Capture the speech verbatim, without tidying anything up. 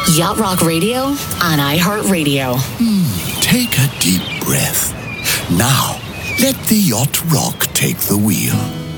Yacht Rock Radio on iHeartRadio. Mm, take a deep breath. Now, let the yacht rock take the wheel.